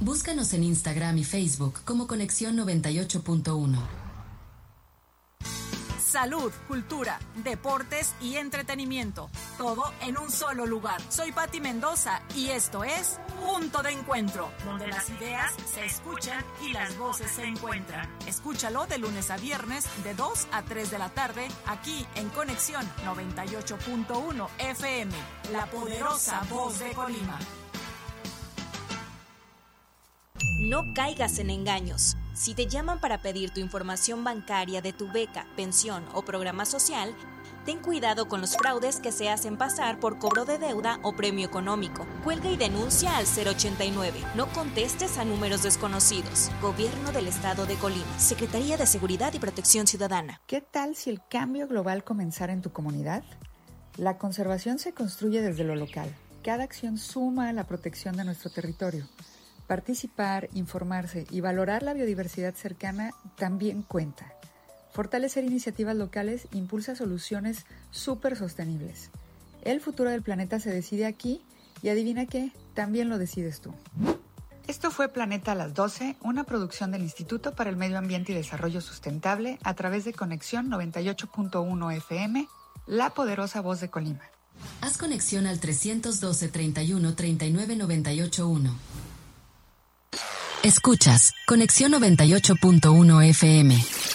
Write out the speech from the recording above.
Búscanos en Instagram y Facebook como Conexión 98.1. Salud, cultura, deportes y entretenimiento. Todo en un solo lugar. Soy Pati Mendoza y esto es Punto de Encuentro, donde las ideas se escuchan y las voces se encuentran. Escúchalo de lunes a viernes de 2 a 3 de la tarde aquí en Conexión 98.1 FM, la poderosa voz de Colima. No caigas en engaños. Si te llaman para pedir tu información bancaria de tu beca, pensión o programa social, ten cuidado con los fraudes que se hacen pasar por cobro de deuda o premio económico. Cuelga y denuncia al 089. No contestes a números desconocidos. Gobierno del Estado de Colima. Secretaría de Seguridad y Protección Ciudadana. ¿Qué tal si el cambio global comenzara en tu comunidad? La conservación se construye desde lo local. Cada acción suma a la protección de nuestro territorio. Participar, informarse y valorar la biodiversidad cercana también cuenta. Fortalecer iniciativas locales impulsa soluciones súper sostenibles. El futuro del planeta se decide aquí y adivina qué, también lo decides tú. Esto fue Planeta a las 12, una producción del Instituto para el Medio Ambiente y Desarrollo Sustentable a través de Conexión 98.1 FM, la poderosa voz de Colima. Haz conexión al 312 31 39 981. Escuchas Conexión 98.1 FM.